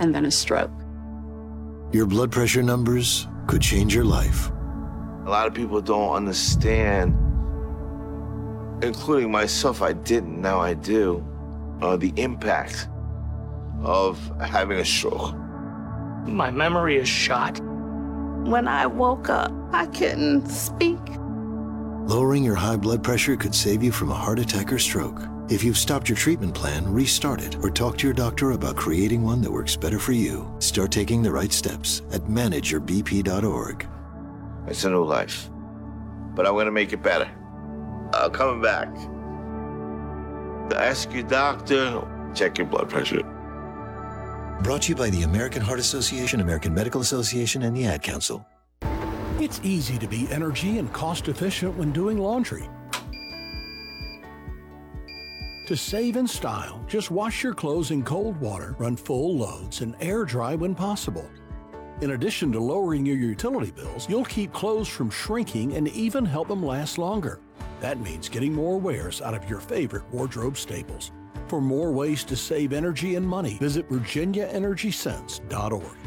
and then a stroke. Your blood pressure numbers could change your life. A lot of people don't understand, including myself, I didn't, now I do, the impact of having a stroke. My memory is shot. When I woke up, I couldn't speak. Lowering your high blood pressure could save you from a heart attack or stroke. If you've stopped your treatment plan, restart it or talk to your doctor about creating one that works better for you. Start taking the right steps at manageyourbp.org. It's a new life, but I'm gonna make it better. I'm coming back. Ask your doctor, check your blood pressure. Brought to you by the American Heart Association, American Medical Association, and the Ad Council. It's easy to be energy and cost efficient when doing laundry. To save in style, just wash your clothes in cold water, run full loads, and air dry when possible. In addition to lowering your utility bills, you'll keep clothes from shrinking and even help them last longer. That means getting more wears out of your favorite wardrobe staples. For more ways to save energy and money, visit VirginiaEnergySense.org.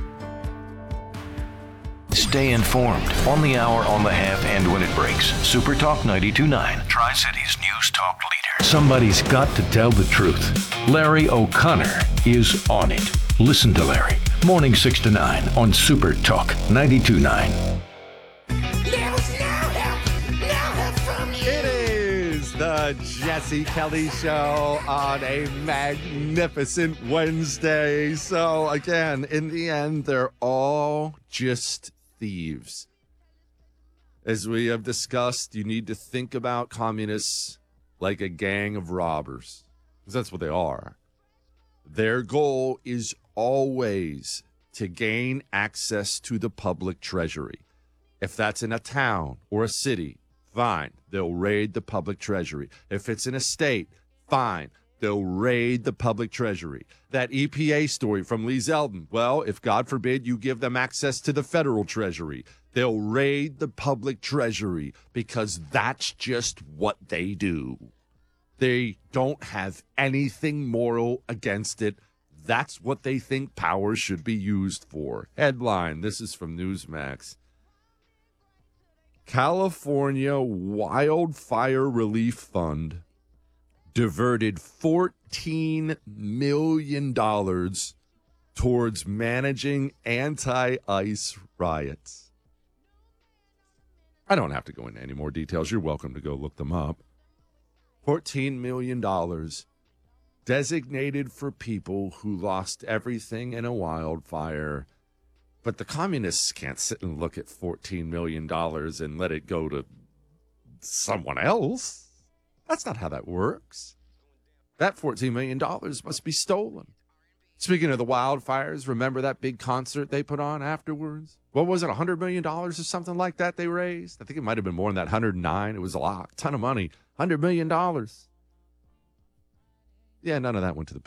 Stay informed on the hour, on the half, and when it breaks. Super Talk 92.9, Tri-Cities News Talk leader. Somebody's got to tell the truth. Larry O'Connor is on it. Listen to Larry. Morning 6 to 9 on Super Talk 92.9. It is the Jesse Kelly Show on a magnificent Wednesday. So again, in the end, they're all just thieves. As we have discussed, you need to think about communists like a gang of robbers, because that's what they are. Their goal is always to gain access to the public treasury. If that's in a town or a city, fine, they'll raid the public treasury. If it's in a state, fine, they'll raid the public treasury. That EPA story from Lee Zeldin, well, if God forbid you give them access to the federal treasury, they'll raid the public treasury because that's just what they do. They don't have anything moral against it. That's what they think power should be used for. Headline, this is from Newsmax. California Wildfire Relief Fund diverted $14 million towards managing anti-ICE riots. I don't have to go into any more details. You're welcome to go look them up. $14 million designated for people who lost everything in a wildfire. But the communists can't sit and look at $14 million and let it go to someone else. That's not how that works. That $14 million must be stolen. Speaking of the wildfires, remember that big concert they put on afterwards? What was it, $100 million or something like that they raised? I think it might have been more than that, 109. It was a ton of money. $100 million. Yeah, none of that went to the